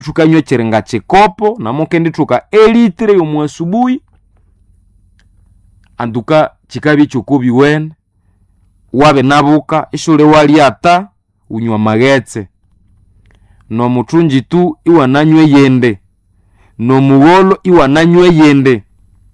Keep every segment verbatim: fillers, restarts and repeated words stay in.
tukanywa chirenga chikopo namo kendi tuka elitre yomu asubuhi anduka chikabi chokubi wen wabe nabuka ishule wali ata unywa magetse no mutunji tu iwa nanywe yende no muwolo iwa nanywe yende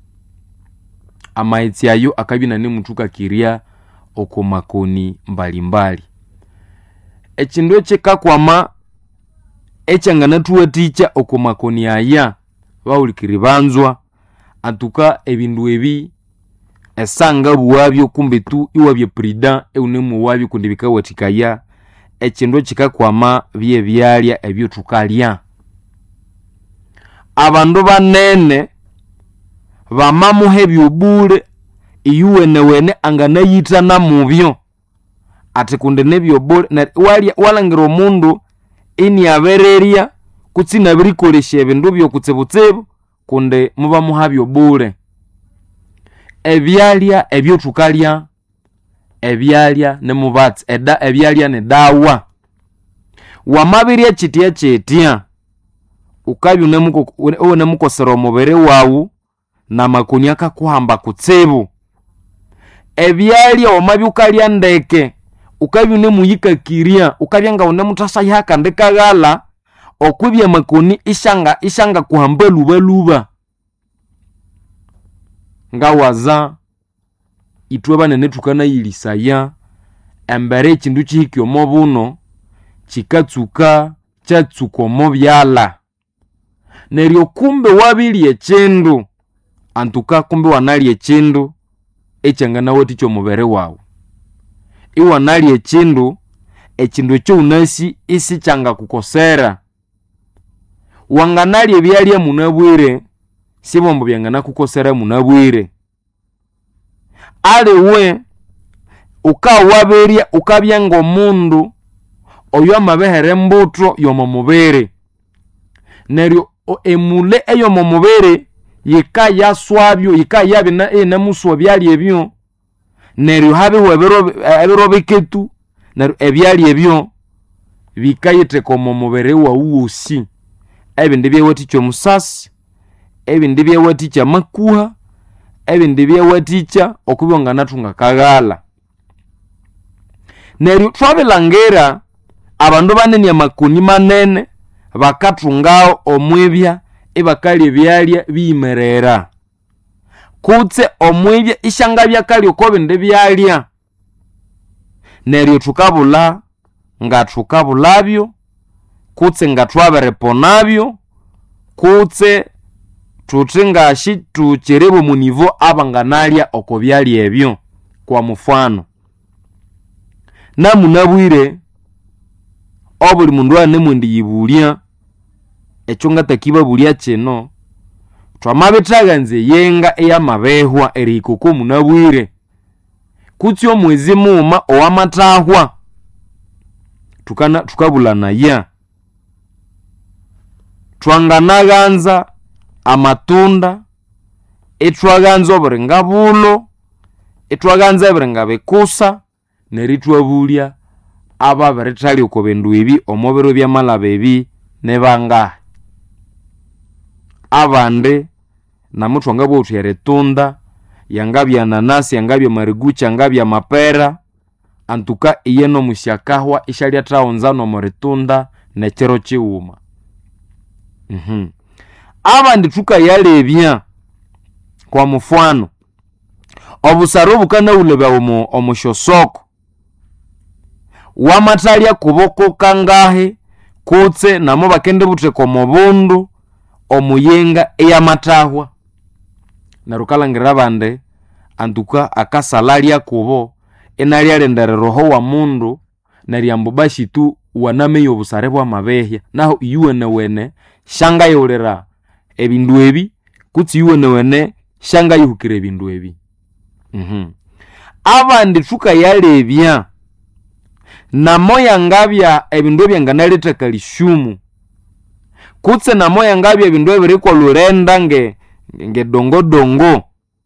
amaitsi ayo akabina ne mutuka kiria okomakoni mbali mbali echindo chekakwama echangana tuwe ticha okomakoni aya baulikiri banzwa atuka ebindu ebi esanga buwabyo kumbe tu iwabye prida eunemu wabyo kundibika watikaya echindo chikakwama bye byalya ebyo tukalya abandu banene bamamu hebyobule iyuwene wene angana yita na mubyo ati kunde nebyobule na walya walangira omundu ini abereria kutsina birikolesha ebindu byo kutsebutsebu kunde muba muhabyo bule ebyalya ebyo tukalya ebyalya ne mubatsi eda ebyalya ne dawa wamabirya chitia chitia ukabyu nemuko one mukosera omubere wawu na makoni akakuhamba kutsebu ebyalya wamabyukalya ndeke ukabyu nemuyika kiria ukabyanga one mutasa yaka ndekagala okubya makoni ishanga ishanga kuhamba luba luba ngawaza itwe banene tukana yilisaya embere ekindu kihikyo mobuno chikatsuka chatsuko mobyala neryo kumbe wabili echindu antuka kumbe wanali echindu echangana woti kyo mubere wawu iwanali echindu echindu kyo unasi isi changa kukosera wanganali ebyalya munabwire sibombo byangana kukosera munabwire aliwe ukawaberia ukabyango mundu oyo amabehere mbuto yomomubere neryo emule eyo momubere yika yaswabyo yika yabina ena muso byali ebyo neryo habe webero ebero biketu neryo ebyali ebyo bikayite komo mubere wa uosi ebindi byewati kyo musasi ebindi byewati kya makuha ebindi byewati kya okubonga natunga kagala neryo twabelangera abandu banene amakoni manene bakatungao omwebya ebakali ebyalya bimerera kutse omwebya ishanga byakali okobende byalya neryo tukabula nga tukabulabyo kutse nga twabereponabyo kutse tutinga shitu cherebo munivo abanganalya okobyalya ebyo kwa mufano namunabwire obuli mundu ane mwendi yibulya echonga takiba bulya cheno twamabetaganze yenga eyamabehwa erikoko munabwire kutyo mwezi muma owamatahwa tukana tukabulana ya twanganaganza amatunda etwaganza oburenga bulo etwaganza oburenga bekusa neritwa bulya aba baretali okobendu ebi omobero byamalaba ebi nebanga abande namutwa ngabo utuyere tunda yangabya nanasi yangabya marigucha yangabya mapera antuka iyeno musyakahwa ishalya traonzano moretunda nechero chiuma mhm abandi tukayalebya kwa mufano obusaro bukana uleba omo omushosoko wamatalya kuboko kangahe kutse namo bakende buteko mobundu omuyenga eyamatahwa narukalangira bande antuka akasalalya kubo enalya lendere roho wa mundu naryambubashi tu waname obusare bwa mabehya naho yuwene wene shanga yolera ebindu ebi kutsi yuwene wene shanga yuhukire ebindu ebi mhm abandi tukayalebya namoya ngabya ebindu byanganaleta kalishumu kutse namoya ngabya ebindu ebiriko lurenda nge nge dongo dongo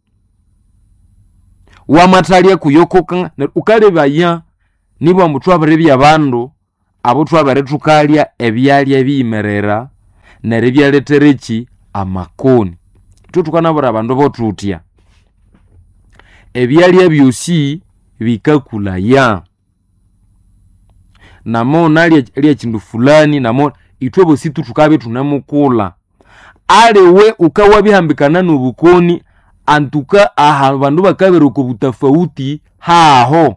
wamatalya kuyokoka ukalebaya nibo mutwa barebya bandu abo twabare tukalya ebyalya ebimerera neribya leterechi amakoni. Tutukanabura abandu botutya ebyalya byosi bikakulaya namo nalya lya kindu fulani namo itwe bosi tutukabe tunamukula aliwe ukawa bihambikana n'obukoni antuka aha abandu bakabera ko butafauti haho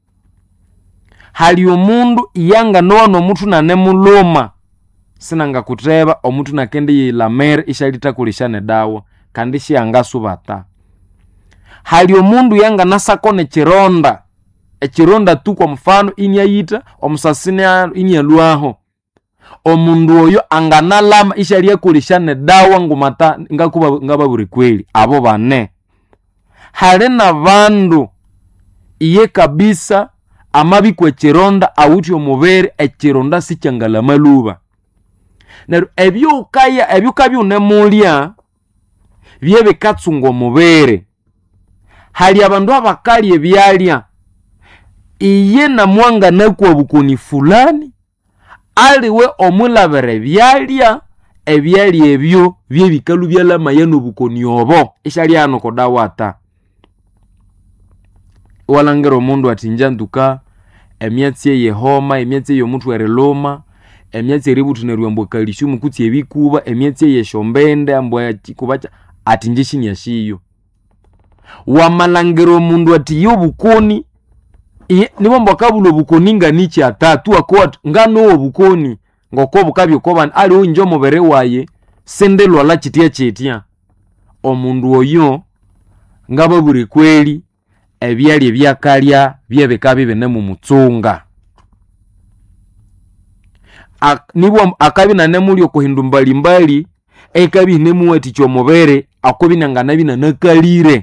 hali omundu iyanga nono mutu nanemuloma sinanga kuteba omuntu nakende yilamere ishalita kulishane dawa kandi shiyanga subata. Hali omundu yanga nasakone chironda echironda tu kwa mfano inyayita omusasine inyaluaho omundu oyo anganalama ishalia kulishane dawa ngumata ngakuba ngaba buri kweli abo bane. Hali na vandu iye kabisa amabi kwe chironda awuti omubere echironda sichangala maluba neru ebyo ukaya ebyo kabi unemulya byebe katsungo mubere. Hali abandu abakali ebyalya iye na mwanga nakwa bukoni fulani aliwe omulabere byalya ebyalya ebyo byebikalu byalama yano bukoni obo ishalya ano kodawata. Walangero omundu atinja nduka emyatsi yehoma emyatsi yomuntu ereloma emyatsi eributu nerwambo kalisium kuti ebikuba emyatsi yeshombende ambo kubacha atinjishini yashiyo. Wamalangero omundu ati yobukoni nibo mbakabulo bukoni nganichi atatu akwa ngano obukoni ngoko bukabyo kobana ali unjo mubere waye sendelwa la chitia chitia omundu oyo ngaba buri kweli ebyali ebyakalya byebekabi bene mu mutsunga. Ak, nibo akabi nanemuli okuhindu mbali mbali ekabi nemu ati chomobere akobi nangana bina nakalire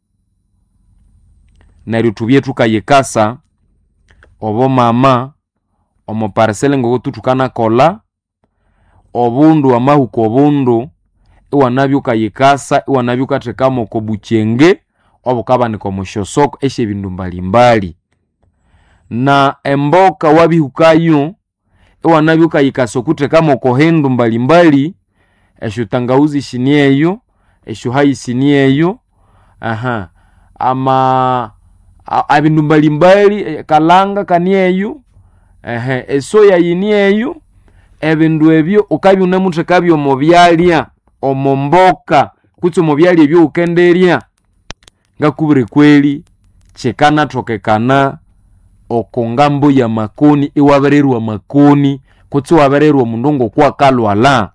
nari tubye tukayekasa obo mama omo parcelle ngo tutukana kola obundu amahuko obundu iwanabyo kayekasa iwanabyo katekamo ko buchenge obukaba niko mushosoko eshe bindu mbali mbali na emboka wabihukayo iwanabyo kayikaso kutekamo ko hendu mbali mbali esho tangauzi shinieyo esho hayi sinieyo aha ama abindu mbali mbali kalanga kanieyo ehe esoya yinieyo ebindu ebyo ukabi unamutre kabyo mobyalya omomboka kutso mobyalya ebyo ukenderya ngakubire kweli chekana tokekana okongambo ya makoni iwabererwa makoni kutso wabererwa mundongo kwa kalwala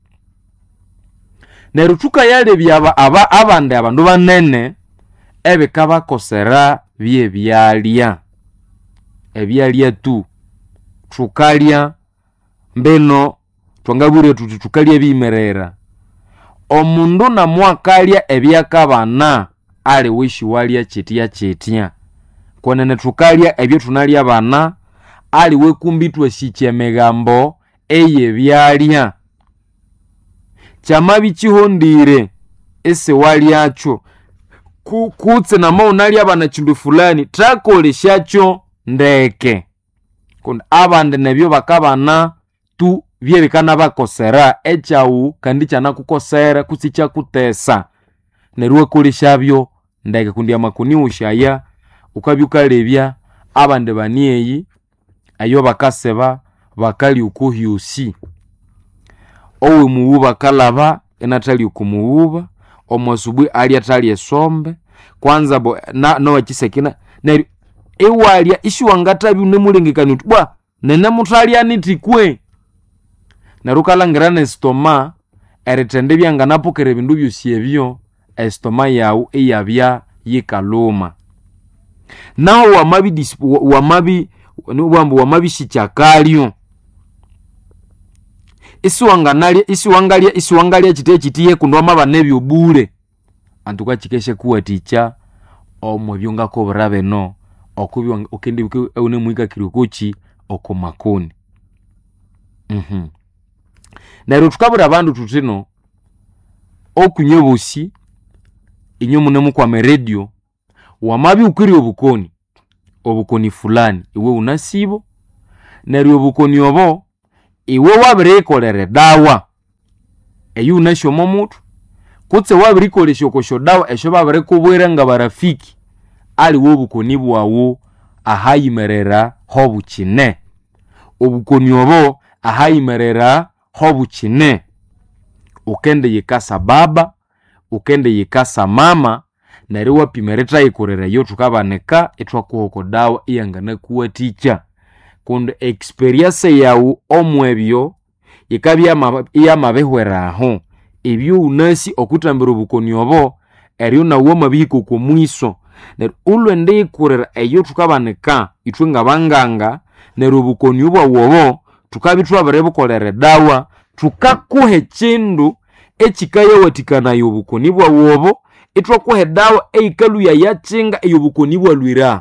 nerutuka yale byaba aba abande abandu banene ebe kaba kosera bye byalya ebyalya tu tukalya mbeno twangabure tuti tukalya bimerera omundu na mwakalya ebyakabana ali wishi walya chitia chitia kwenene tukalya ebyo tunalya bana ali wekumbitwe shichemegambo eye byalya chamabi chihondire ese walyacho kutse na maunalya bana chindu fulani takoleshacho ndeke kundi abande nebyo bakabana tu byebikana bakosera echawu kandi chana kukosera kusicha kutesa neruwe koleshabyo ndeke kundi amakuni ushaya ukabyukalebya abande banieyi ayo bakaseba bakali ukuhyusi owe muwuba kalaba enatali ukumuwuba omwasubu ali atali esombe kwanza bo na no wachisekina na ewalya ishiwangatabi unemulengekani utubwa nene mutali anitikwe narukalangirana estoma eritende byanganapokere bindu byusiebyo estoma yawu eyabya yikaluma naho wamabi dispo wamabi wambu wamabi shichakalyo isuwanganalya isuwangalya isuwangalya chite chitiye kundoma banebyo bule antuka chikeshe kuwa ticha omwe byongako brabe no okubyo okendi une muika kirukuchi okomakoni mhm nero tukabura abandu tutino okunyobosi inyo munemu kwa meredio wamabi ukiri obukoni obukoni fulani iwe unasibo nero obukoni obo iwe wabirekolere dawa eyu nasho momutu kutse wabirikolesha okosho dawa esho babare kubwera nga barafiki ali wobukoni bwawo ahayimerera hobukine obukoni obo ahayimerera hobukine ukende yikasa baba ukende yikasa mama nari wapimereta yikorera yo tukabaneka etwa kuhoko dawa iyangana kuwa ticha kundi experience yawu omwebyo yikabya iya mabehweraho ebyo unasi okutambira obukoni obo eriyo nawo mabiko ko mwiso ner ulwende yikorera eyo tukabaneka itwe ngabanganga ner obukoni obwo wobo tukabitwa barebukolera dawa tukakuhe chindu echikayo watikana yobukoni bwa wobo itwa kuhe dawa eikalu ya yachinga eyobukoni bwa lwira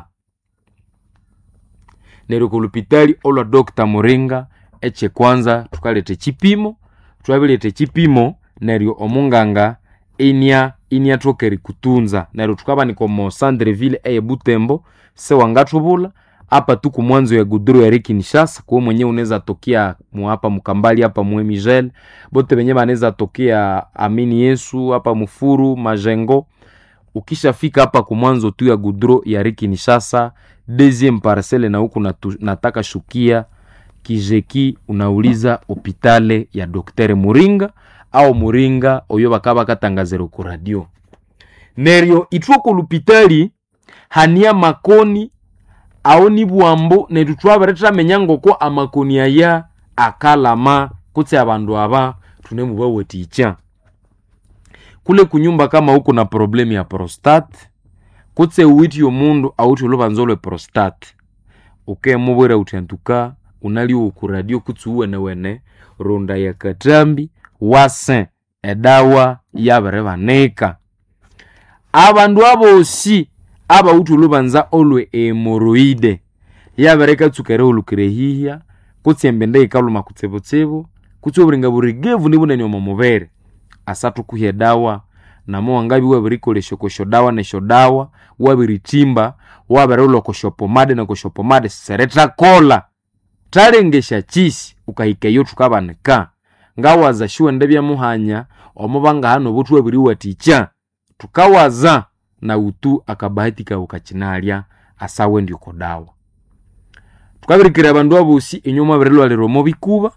nero kulupitali olwa Doctor Muringa eche kwanza tukalete chipimo twabilete chipimo neryo omunganga inia inia tokeri kutunza nero tukaba ni komo Sandreville eye Butembo se wangatubula hapa tuku mwanzo ya Gudro ya Kinshasa kwa mwenye unaweza tokea hapa Mukambali hapa Mwe Miguel bote benye banaweza tokea Amini Yesu hapa Mufuru Majengo ukishafika hapa kwa mwanzo tu ya Gudro ya Kinshasa deuxième parcelle na huku natu, nataka shukia Kijeki unauliza hopitale ya Daktari Muringa au Muringa oyo bakaba katangazero ku radio neryo itwoko lupitali hania makoni aoni buambo netutwa bareta menyango ko amakoni aya akalama kutse abandu aba tunemu bawe ticha kule kunyumba kama huko na problemi ya prostate kutse uwiti yo mundu auti ulubanzolo prostate uke mubwera utentuka unali ku radio kutsuwe na wene ronda ya Katambi wase edawa yabarebaneka abandu abo si aba utulubanza olwe hemorrhoide yabareka tsukere ulukirehiya kutsembende ikaluma kutsebotsebo kutsoburinga burigevu nibunene omomubere asatu kuhye dawa namo wangabi wabirikolesha kosho dawa ne shodawa wabiritimba wabarulo koshopomade na koshopomade sereta kola talengesha chisi ukahikeyo tukabaneka ngawaza shuwe ndebya muhanya omubanga hano butu wabiriwa ticha tukawaza na utu akabahatika ukachinalya asawe ndi kodawa tukabirikira abandu abusi inyuma birelo aliromo bikuba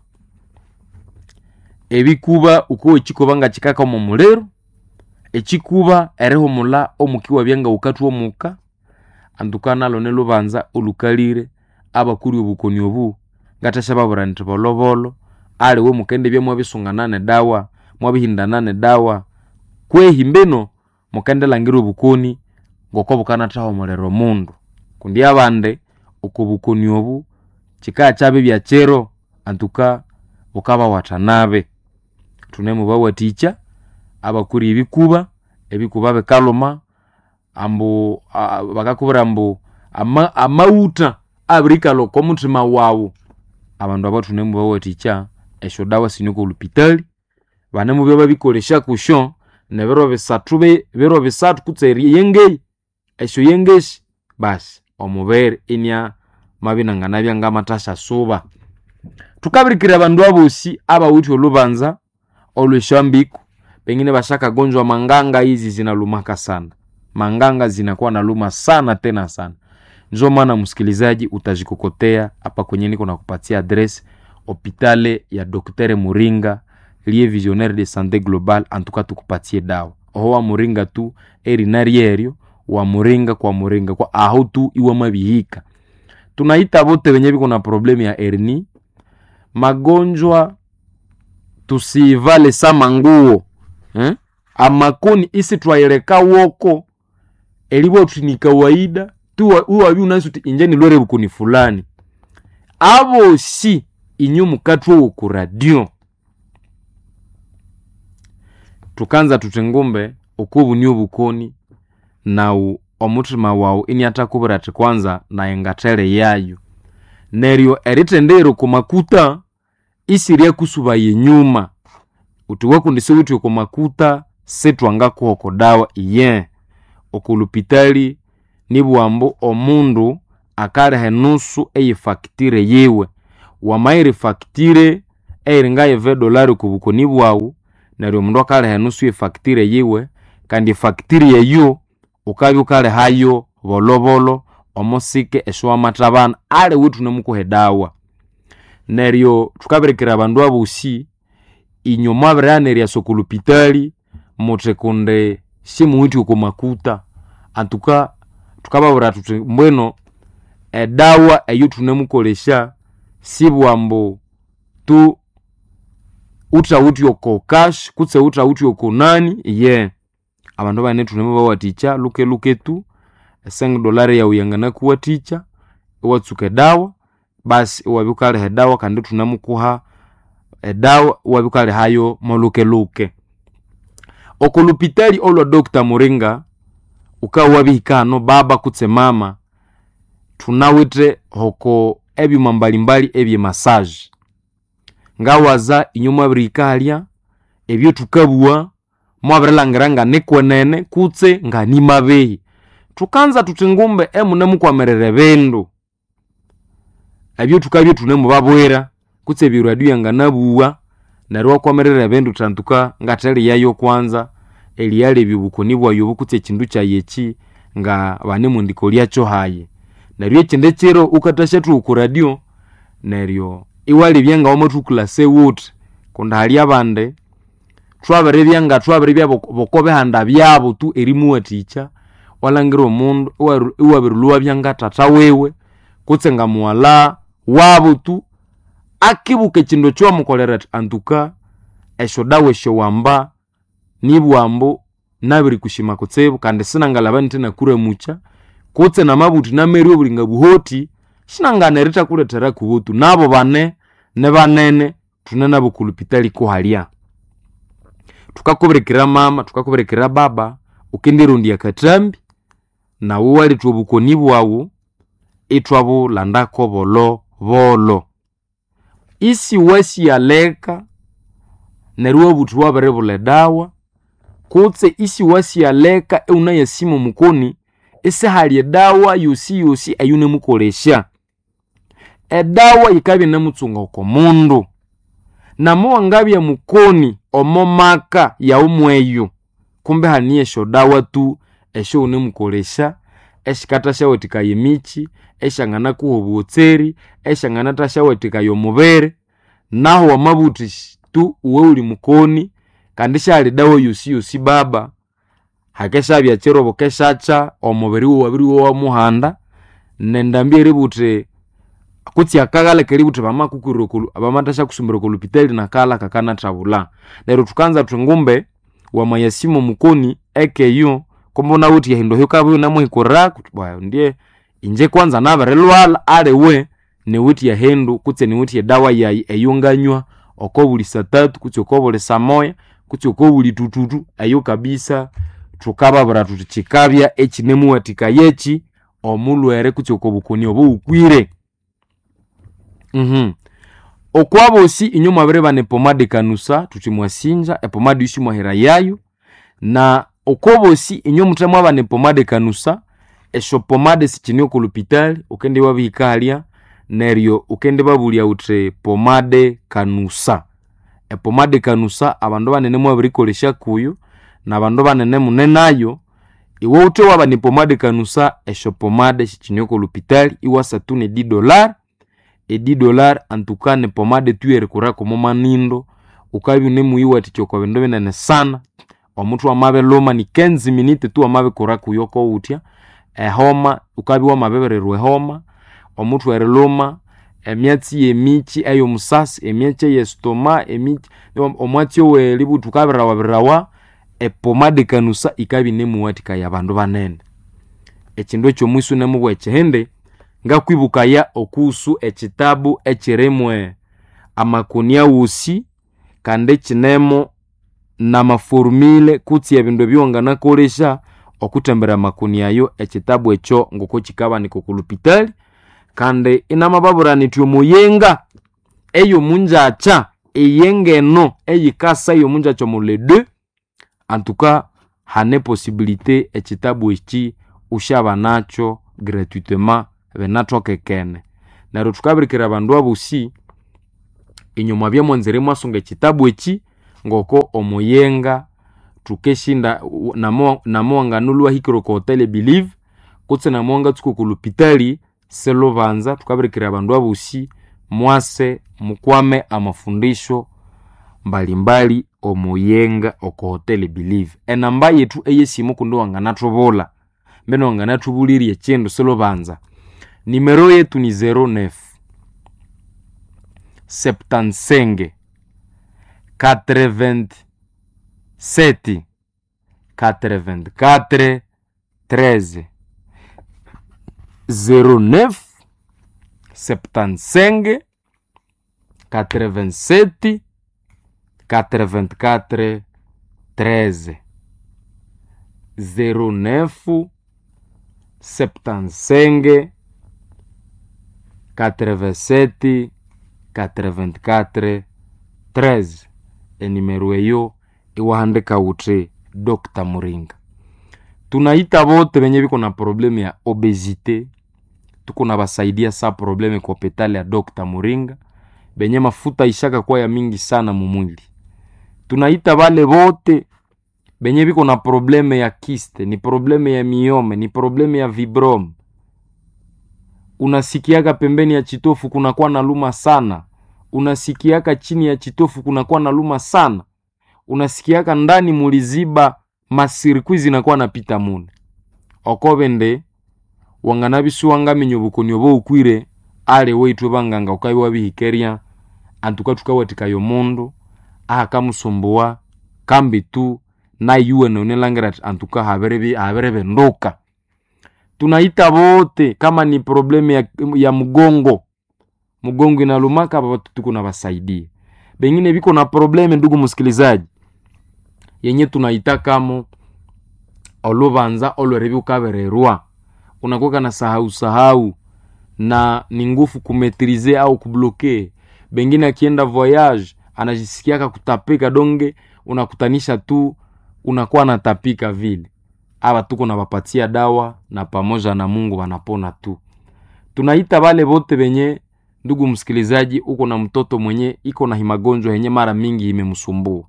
ebikuba uko chikobanga chikaka mu mulero echikuba ereho mula omukiwa byanga ukatu omuka andukana lone lubanza olukalire abakuri obukoni obu ngatasha baburante bolobolo ali we mukende byamwe bisunganane dawa mwabihindanane dawa kwehimbeno mukende langira obukoni ngoko bukana taho mulero mundu kundi abande uko bukoni obu chika chabe bya chero antuka ukaba watanabe tunemu bawa ticha abakuri ibikuba ebikuba bekaloma ambu bakakubira ambu ama amauta abrikalo komutima wawo abandu abatu nemu bawa ticha esho dawa sinyuko lupitali banemu byo babikolesha kusho nebero bisatu be bero bisatu kutseri yenge esho yengeshi basi omubere inya mabinangana byanga matasha suba tukabirikira abandu abosi abawuthi olubanza olweshambiko pengine bashaka gonjwa manganga hizi zinalumaka sana manganga zinakuwa naluma sana tena sana njo maana msikilizaji utajikokotea hapa kwenye niko na kupatia address hopitale ya Daktari Muringa liye visionnaire de santé globale antuka tukupatie dawa oho Muringa tu erinarierio wa Muringa kwa Muringa kwa aho tu iwa mabihika tunaita bote benye biko na problemi ya hernie magonjwa tusivale sama nguo eh amakoni isi twayeleka woko elibo tuni kawaida tu uwa bi unasuti injeni lore bukuni fulani abo si inyumu katwo ku radio tukanza tutengombe okubu ni obukoni na omutima wawo ini atakubira ati kwanza na engatere yayo neryo eritendero kumakuta isiria kusuba yenyuma utiwa kundise uti kumakuta setwanga kuhoko dawa iye okulupitali nibuambo omundu akale henusu eye faktire yewe wa mairi faktire eringa yeve dolari kubukoni bwawu neryo mundu akaleha nusu efacture yiwe kandi efacture eyo ukabi ukale hayo bolobolo omosike eswa matabana ale witu nemukuhe dawa. Neryo tukaberekera abandu abosi inyoma brane lya sokulupitali motekonde simuiti uko makuta antuka tukababura tuti mbweno edawa eyo tunemukolesha sibwambo tu uta uti yoko cash kutse uta uti yoko nani ye yeah. Abandu bane tunemu bawaticha luke luke tu cinq dollars ya uyangana kuwaticha watsuke dawa basi wabikale dawa kandi tunamukuha edawa wabikale hayo moluke luke okulupitali olo Doctor Muringa ukawa bihikano baba kutse mama tunawite hoko ebi mbalimbali ebi massage ngawaza inyuma brikalia ebyo tukabua mwabrelangiranga nekwenene kutse ngani mabehi tukanza tutingumbe emune mukwamerere bendo ebyo tukabyo tunemu babwera kutse birwadu yanganabuwa narwa kwamerere bendo tantuka ngatali yayo kwanza eliyale bibukoni bwayo bukutse kindu kya yechi nga bane mundiko lyacho haye naryo kinde kero ukatasha tu ku radio naryo iwali byenga omotukula se woot konda hali abande twabere byanga twabere byabo bokobe handa byabo tu erimu aticha walangiro mundu iwabirulwa byanga tata wewe kutse nga muwala wabo tu akibuke kindo cyo mukolera antuka esho dawe sho wamba nibwambo nabiri kushima kutsebu kandi sinangala ntina kure mucha kutse na mabuti na meri obulinga buhoti shinangana rita kuletera kubutu nabo bane ne banene tunana bukulupitali ko halia tukakoberekera mama tukakoberekera baba ukendirundi ya katambi na uwali tubukoni bwawo etwabo landako bolo bolo isi wasi yaleka neruwa butu wabere bule dawa kutse isi wasi yaleka euna yasimo mukoni ese hali dawa yosi yosi ayune mukolesha edawa ikabi namutsunga uko mundu na muwa ngabi ya mukoni omomaka ya umweyo kumbe haniye sho dawa tu esho unemukolesha eshikata shawetika yemichi eshangana kuhobutseri eshangana tashawetika yomubere naho wa mabuti tu uwe uli mukoni kandisha hali dawa yosi yosi baba hakesha bya cherobo keshacha omubiri wabiri wa muhanda nendambye ribute kutsi akagale keributi bama kukurokulu abamatasha kusumbira kulupitali na kala kakana tabula lero tukanza tungumbe wa mayasimo mukoni ekeyo kombona uti yahindo hyokabu na muhikora kutbaya ndiye inje kwanza nabarelwala alewe ne uti ya hendo kutse ne uti ya dawa ya eyonganywa okobuli satatu kutse okobole samoya kutse okobuli tututu ayo kabisa tukababura tutikabya ekinemu watika yechi omulwere kutse okobukoni obo ukwire. Mhm. Okwabo si inyuma bere bane pomade kanusa tutimwasinja e pomade yushi mwahera yayo na okobo si inyuma mutamwa bane pomade kanusa esho pomade sikinyo ku lupitali ukende wabikalia neryo ukende babulia utre pomade kanusa e pomade kanusa abandu banene mwabirikolesha kuyo na abandu banene munenayo iwo ute wabane pomade kanusa esho pomade sikinyo ku lupitali iwasa tune dix dollars et dix dollars antukane pomade tuere kurako momanindo ukabi nemuiwa tichoko bendo benene sana omuntu wamabe loma ni quinze minutes tu wamabe kurako yoko utya ehoma ukabi wamabebererwe homa omuntu were loma emyatsi emichi ayo musasi emyeche yestoma emichi omwatyo we libutu tukabira wabirawa e pomade kanusa ikabi nemuwatika yabandu banene ekindo kyo mwisu nemubwe chehende ngakwibuka ya okusu ekitabu ekiremwe amakonia wusi kande kinemo na maformule kutsi ebindu byongana kolesha okutembera makonia yo ekitabu echo ngoko kikaba niko kulupitali kande inamababura nityo muyenga eyo munjacha eyengeno eyikasa yo munjacha mule deux en tout cas hane possibilité ekitabu echi ushaba nacho gratuitement benatoke kene naro tukabirikira bandu abusi inyuma bya monzere mwasunga kitabu echi ngoko omuyenga tukeshinda namo namonga nulwa hikiro ko hotel Believe kutse namonga tuko ku lupitali Selubanza tukabirikira abandu abusi mwase mukwame amafundisho mbalimbali omuyenga oko hotel Believe. Enamba yetu eyesimu kundo wanganatobola mbeno wanganatubuliriye chendo Selubanza. Numero yetu ni zero neuf septansengi quatre-vingt-sept quatre-vingt-quatre treize zero neuf septansengi quatre-vingt-sept quatre-vingt-quatre treize zero neuf septansengi quatre-vingt-sept quatre-vingt-quatre treize. Enimero eyo iwahandika utre Doctor Muringa. Tunaita bote benye biko na probleme ya obesite, tuko na basaidia sa probleme kwa petale ya Doctor Muringa, benye mafuta ishaka kwa ya mingi sana mumwili. Tunaita bale bote benye biko na probleme ya kiste, ni probleme ya miome, ni probleme ya vibrom. Unasikiaka pembeni ya chitofu kuna kwa na luma sana. Unasikiaka chini ya chitofu kuna kwa na luma sana. Unasikiaka ndani muliziba masirikwi zinakuwa napita mune. Okobende wanganabisu wangami nyobuko nyobo ukwire ale weitu banganga ukabi wabihikeria antuka tukawatika yo mondo aha musomboa kambi tu na yuwe nonelangira antuka haberebe haberebe ndoka. Tunaita bote kama ni probleme ya, ya mgongo. Mgongo inalumaka baba tuko na basaidia. Bengine biko na probleme ndugu msikilizaji. Yenye tunaita kama Olubanza olorebi ukabererwa. Unakoka na sahau sahau na ni ngufu kumetrize au kubloke. Bengine akienda voyage anajisikiaka kutapika donge unakutanisha tu unakuwa natapika vile. Aba tuko na bapatia dawa na pamoja na Mungu wanapona tu. Tunaita bale bote benye ndugu msikilizaji uko na mtoto mwenye iko na himagonjwa yenye mara mingi imemsumbua.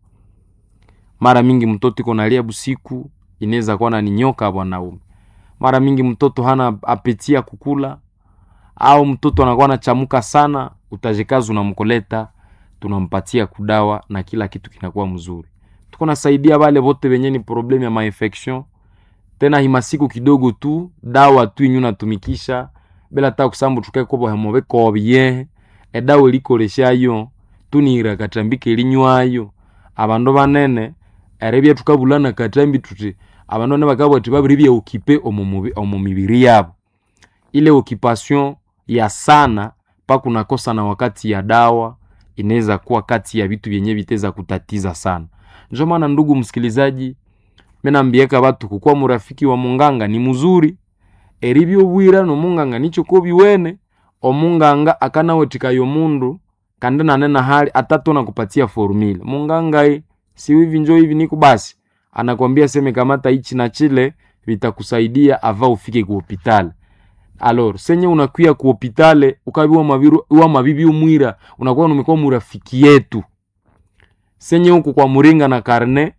Mara mingi mtoto iko nalia busiku, inaweza kuwa na nyoka bwanaume. Mara mingi mtoto hana apetia kukula au mtoto anakuwa anachamuka sana, utajikaza unamkoleta, tunampatia kudawa na kila kitu kinakuwa mzuri. Tuko nasaidia bale bote benye ni probleme ya ma-infection. Tena himasiku kidogo tu, dawa tu inyo natumikisha, bela ta kusambu tukae kobo hemobe kobye, e dawa likolesha yo, tunira katambike linywayo. Abando banene, erebya tukabulana katambi tuti, abando ne bakabo ati babiribye okipe omumobi omumibiri yabo. Ile occupation ya sana pa kunakosa na wakati ya dawa inaweza kuwa kati ya vitu vyenye viteza kutatiza sana. Ndio maana ndugu msikilizaji, mena mbieka watu kukua murafiki wa munganga ni mzuri. Eribyo bwira no munganga nicho ko biwene omunganga akana wetika yo mundu kandana nena hali atatu na kupatia formula. Munganga hii si hivi njoo hivi niko basi anakuambia seme kamata hichi na chile vitakusaidia ava ufike ku hospitali. Alors senye unakuya ku hospitali ukabiwa mabiru wa mabibi umwira unakuwa numekuwa murafiki yetu. Senye huko kwa Muringa na Karne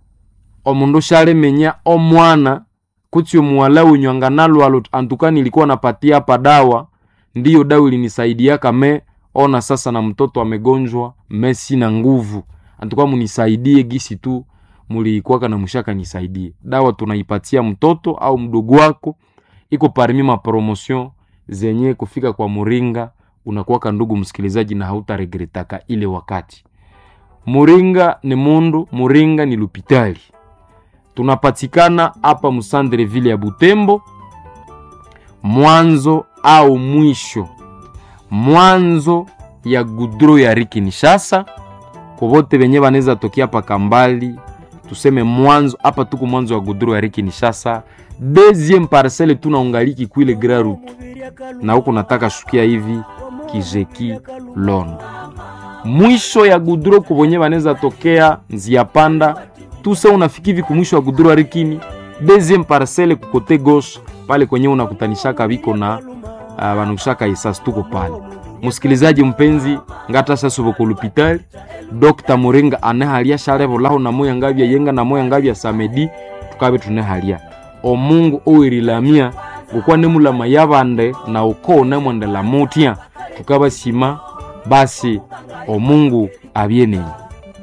omundu shale menya omwana kutyo muwala unywanga nalo alo antuka nilikuwa napatia hapa dawa ndiyo dawa ilinisaidia kame ona sasa na mtoto amegonjwa mesi na nguvu antuka munisaidie gisi tu mulikuwa kana mshaka nisaidie. Dawa tunaipatia mtoto au mdogo wako iko parmi ma promotion zenye kufika kwa Muringa unakuwa ndugu msikilizaji na hautaregretaka ile wakati. Muringa ni mundu, Muringa ni lupitali. Tunapatikana hapa Musandre vile ya Butembo, mwanzo au mwisho mwanzo ya gudro ya Kinshasa. Kwa wote benye baneza tokia hapa Kambali tuseme mwanzo hapa tuko mwanzo wa gudro ya Kinshasa. Deuxième parcelle tunaungaliki kuile Grand Route na huko nataka shukia hivi Kijeki Londo. Mwisho ya gudro kubonye baneza tokea Nzia Panda tusa unafiki hivi kumwisho wa gudro Rikini. Deuxième parcelle kukote gauche pale kwenye unakutanishaka biko na uh, banushaka isas tuko pale. Msikilizaji mpenzi, ngata sasa uko hospitali, Doctor Muringa anahalia sharebo laho na moyo ngavya yenga na moyo ngavya samedi tukabe tunehalia. O Mungu oirilamia gukwa nemulama yabande na uko nemwendela mutia tukaba sima basi o Mungu abieneni.